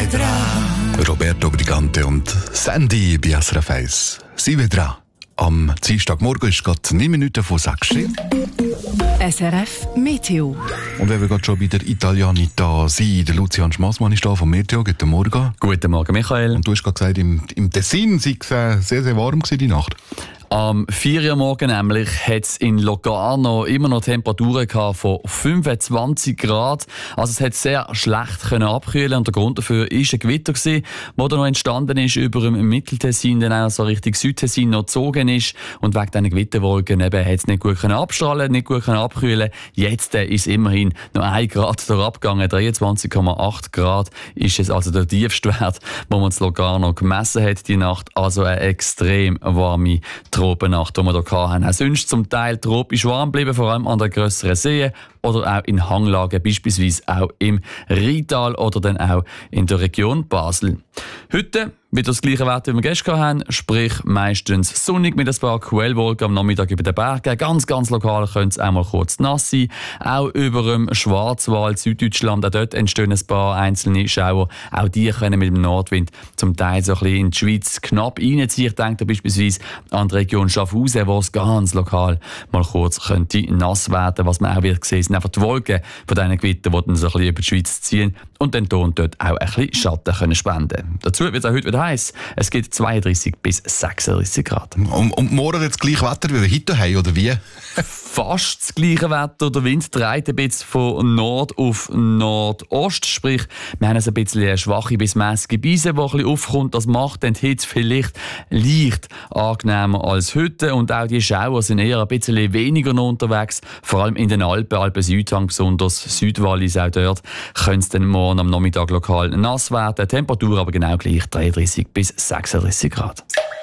Roberto Brigante und Sandy bei SRF 1. Sie wieder dran. Am Dienstagmorgen ist gerade 9 Minuten vor 6 Uhr. SRF Meteo. Und wenn wir gerade schon bei der Italianita sind, der Lucian Schmassmann ist da vom Meteo. Guten Morgen. Guten Morgen, Michael. Und du hast gerade gesagt, im Tessin sei es sehr, sehr warm gewesen, die Nacht. Am 4 Uhr morgen nämlich hat es in Locarno immer noch Temperaturen gehabt von 25 Grad. Also es hat sehr schlecht können abkühlen und der Grund dafür ist ein Gewitter gewesen, das da noch entstanden ist über dem Mitteltessin, dann auch so Richtung Südtessin noch gezogen ist. Und wegen diesen Gewitterwolken eben hat es nicht gut können abstrahlen, nicht gut können abkühlen. Jetzt ist immerhin noch 1 Grad abgegangen. 23,8 Grad ist es also der tiefste Wert, den man in Locarno gemessen hat die Nacht. Also eine extrem warme Tropennacht, die wir hier hatten. Auch sonst zum Teil tropisch warm geblieben, vor allem an den grösseren Seen oder auch in Hanglagen, beispielsweise auch im Rheintal oder dann auch in der Region Basel. Heute wieder das gleiche Wetter, wie wir gestern hatten, sprich meistens sonnig mit ein paar Quellwolken am Nachmittag über den Bergen. Ganz, ganz lokal könnte es auch mal kurz nass sein. Auch über dem Schwarzwald, Süddeutschland, auch dort entstehen ein paar einzelne Schauer. Auch die können mit dem Nordwind zum Teil so ein bisschen in die Schweiz knapp reinziehen. Ich denke da beispielsweise an die Region Schaffhausen, wo es ganz lokal mal kurz könnte nass werden. Was man auch wird sehen, sind einfach die Wolken von diesen Gewittern, die dann so ein bisschen über die Schweiz ziehen und dann hier und dort auch ein bisschen Schatten können spenden. Dazu wird es auch heute wieder heiß. Es gibt 32 bis 36 Grad. Und morgen jetzt gleich Wetter wie wir heute haben, oder wie? Fast das gleiche Wetter. Der Wind dreht ein bisschen von Nord auf Nordost. Sprich, wir haben also ein bisschen eine schwache bis mäßige Brise, die ein bisschen aufkommt. Das macht den Hitze vielleicht leicht angenehmer als heute. Und auch die Schauer sind eher ein bisschen weniger noch unterwegs. Vor allem in den Alpen, Alpen-Südhang, besonders Südwallis, auch dort könnte es dann morgen am Nachmittag lokal nass werden. Temperatur aber genau gleich, 33 bis 36 Grad.